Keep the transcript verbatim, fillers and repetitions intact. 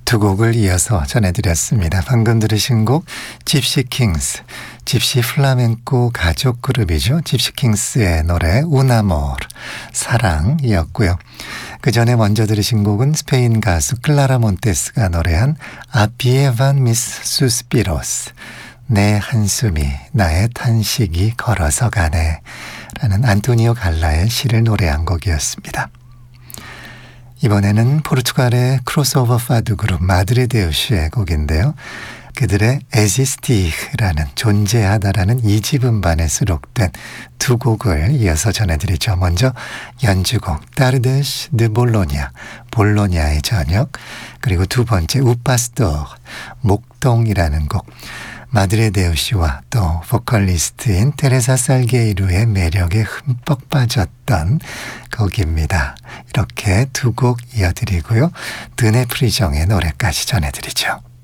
두 곡을 이어서 전해드렸습니다. 방금 들으신 곡 집시 킹스, 집시 플라멩코 가족 그룹이죠. 집시 킹스의 노래 우나모르, 사랑이었고요. 그 전에 먼저 들으신 곡은 스페인 가수 클라라 몬테스가 노래한 아피에반 미스 수스피로스, 내 한숨이 나의 탄식이 걸어서 가네 라는 안토니오 갈라의 시를 노래한 곡이었습니다. 이번에는 포르투갈의 크로스오버 파드 그룹 마드레데우스의 곡인데요. 그들의 에지스티라는 존재하다라는 이 집 음반에 수록된 두 곡을 이어서 전해드리죠. 먼저 연주곡 따르데시 드 볼로냐, 볼로냐의 저녁, 그리고 두 번째 우파스토, 목동이라는 곡. 마드레데우시와 또 보컬리스트인 테레사 살게이루의 매력에 흠뻑 빠졌던 곡입니다. 이렇게 두 곡 이어드리고요. 드네 프리정의 노래까지 전해드리죠.